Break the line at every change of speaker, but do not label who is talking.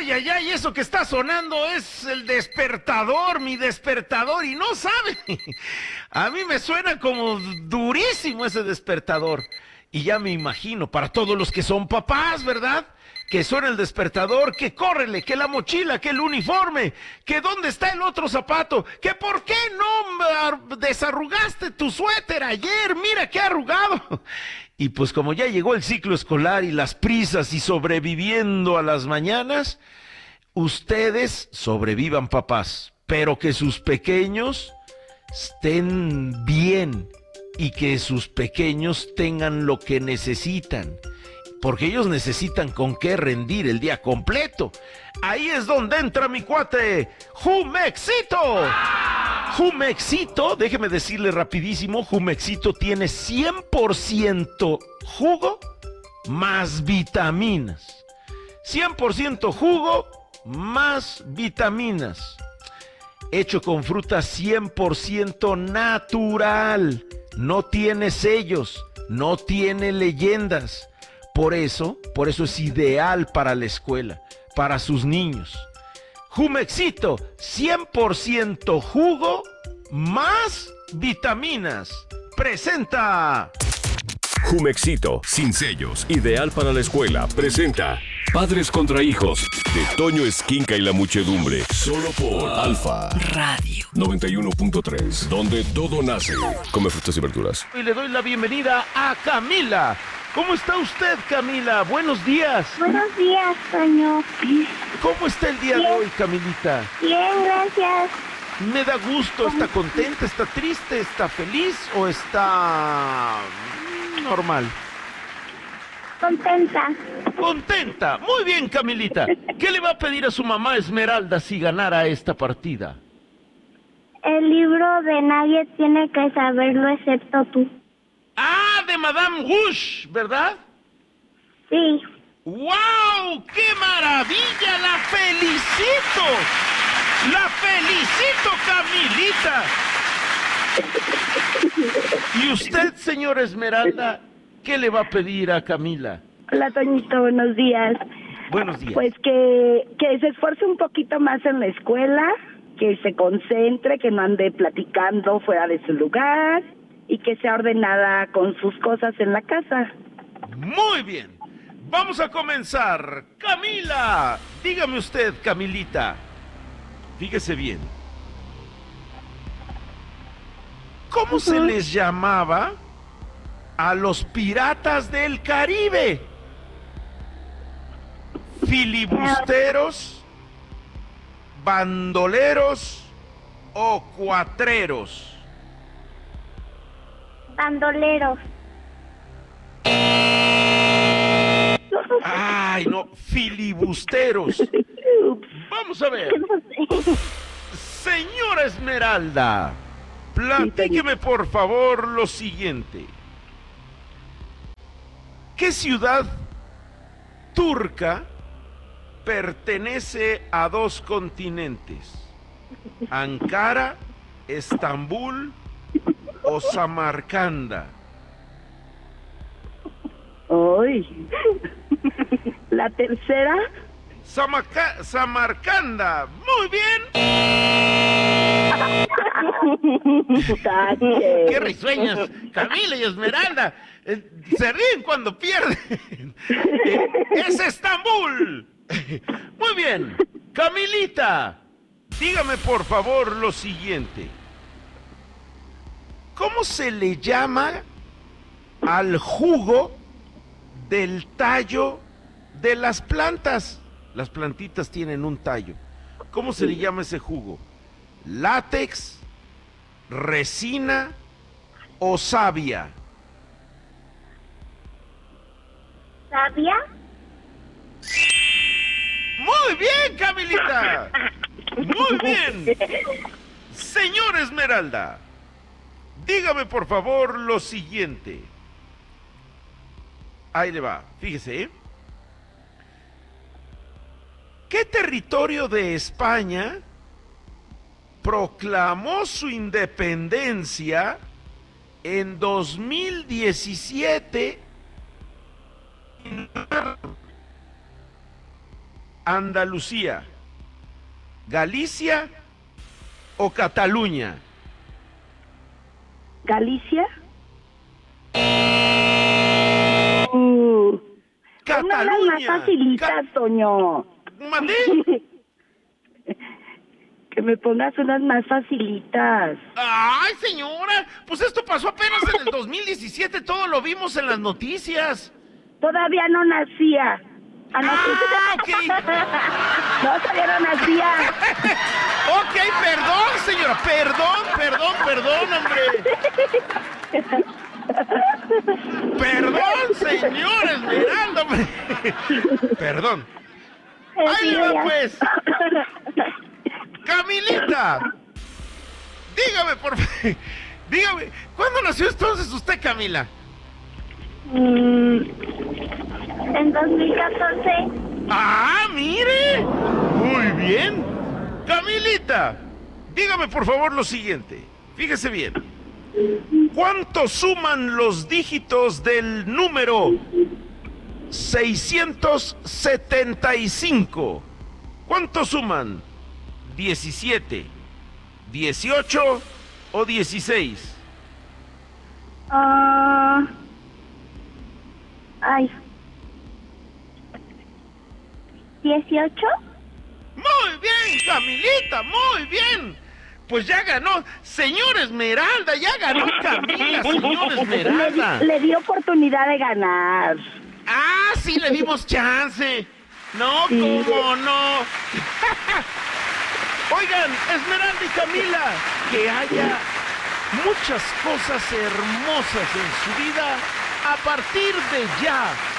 Ay, ay, ay, eso que está sonando es el despertador, mi despertador, y no sabe. A mí me suena como durísimo ese despertador. Y ya me imagino, para todos los que son papás, ¿verdad? Que suena el despertador, que córrele, que la mochila, que el uniforme, que dónde está el otro zapato, que por qué no desarrugaste tu suéter ayer, mira qué arrugado. Y pues como ya llegó el ciclo escolar y las prisas y sobreviviendo a las mañanas, ustedes sobrevivan, papás, pero que sus pequeños estén bien y que sus pequeños tengan lo que necesitan, porque ellos necesitan con qué rendir el día completo. Ahí es donde entra mi cuate, Jumexito. Jumexito, déjeme decirle rapidísimo, Jumexito tiene 100% jugo más vitaminas. 100% jugo más vitaminas. Hecho con fruta 100% natural. No tiene sellos, no tiene leyendas. Por eso es ideal para la escuela, para sus niños. Jumexito, 100% jugo más vitaminas. Presenta.
Jumexito, sin sellos, ideal para la escuela, presenta Padres contra Hijos, de Toño Esquinca y la muchedumbre, solo por Alfa Radio 91.3, donde todo nace. Come frutas y verduras.
Y le doy la bienvenida a Camila. ¿Cómo está usted, Camila? Buenos días.
Buenos días, Toño.
¿Cómo está el día de hoy, Camilita?
Bien, gracias.
Me da gusto. ¿Está contenta? ¿Está triste? ¿Está feliz? ¿O está normal?
Contenta.
Contenta. Muy bien, Camilita. ¿Qué le va a pedir a su mamá Esmeralda si ganara esta partida?
El libro de Nadie tiene que saberlo excepto tú.
Ah, de Madame Rouge, ¿verdad?
Sí.
¡Wow! ¡Qué maravilla! ¡La felicito! ¡La felicito, Camilita! ¿Y usted, señora Esmeralda, qué le va a pedir a Camila?
Hola, Toñito, buenos días.
Buenos días.
Pues que se esfuerce un poquito más en la escuela, que se concentre, que no ande platicando fuera de su lugar y que sea ordenada con sus cosas en la casa.
Muy bien. Vamos a comenzar. Camila, dígame usted, Camilita. Fíjese bien. ¿Cómo se les llamaba a los piratas del Caribe? ¿Filibusteros, bandoleros o cuatreros?
Bandoleros.
Ay, no, filibusteros. Vamos a ver. Señora Esmeralda, platíqueme por favor lo siguiente. ¿Qué ciudad turca pertenece a dos continentes? ¿Ankara, Estambul o Samarcanda?
¡Ay! ¿La tercera?
Samarcanda. Muy bien. ¡Qué risueñas! Camila y Esmeralda se ríen cuando pierden. ¡Es Estambul! Muy bien. Camilita, dígame por favor lo siguiente. ¿Cómo se le llama al jugo del tallo de las plantas? Las plantitas tienen un tallo. ¿Cómo se le llama ese jugo? ¿Látex, resina o savia?
¿Sabía?
Muy bien, Camilita. Muy bien. Señor Esmeralda, dígame por favor lo siguiente. Ahí le va, fíjese, ¿eh? ¿Qué territorio de España proclamó su independencia en 2017? Andalucía, Galicia o Cataluña.
¿Galicia?
Cataluña.
Una más facilitas, Toño.
¿Mandé?
Que me pongas unas más facilitas.
¡Ay, señora! Pues esto pasó apenas en el 2017, todo lo vimos en las noticias.
Todavía no nacía.
Ok.
No, todavía no nacía.
Ok, perdón, señora. Perdón, hombre. Perdón, señor Esmeralda, hombre. Perdón. Ahí le va, pues. Camilita. Dígame, por favor. Dígame, ¿cuándo nació entonces usted, Camila?
En 2014.
¡Ah, mire! Muy bien. Camilita, dígame por favor lo siguiente. Fíjese bien. ¿Cuánto suman los dígitos del número 675? ¿Cuánto suman? ¿17, 18 o 16?
Ay. 18.
Muy bien, Camilita, muy bien. Pues ya ganó, señor Esmeralda, ya ganó Camila, señor Esmeralda.
Le di oportunidad de ganar.
Ah, sí, le dimos chance. No,
Sí.
¿cómo no? Oigan, Esmeralda y Camila, que haya muchas cosas hermosas en su vida a partir de ya.